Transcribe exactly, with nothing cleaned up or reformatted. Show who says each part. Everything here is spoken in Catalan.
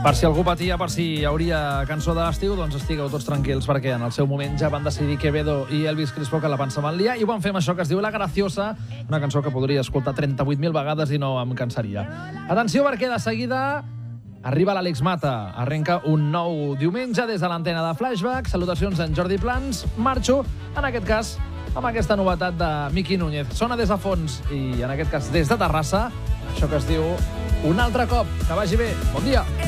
Speaker 1: Per si algú patia, per si hi hauria cançó d'estiu, doncs estigueu tots tranquils, perquè en el seu moment ja van decidir Quevedo i Elvis Crespo que la pensaven liar, i ho van fer amb això que es diu La Graciosa, una cançó que podria escoltar trenta-vuit mil vegades i no em cansaria. Atenció, perquè de seguida arriba l'Àlex Mata. Arrenca un nou diumenge des de l'antena de Flashback. Salutacions en Jordi Plans. Marxo, en aquest cas, amb aquesta novetat de Miqui Núñez. Sona des de fons i, en aquest cas, des de Terrassa, això que es diu Un altre cop. Que vagi bé. Bon dia.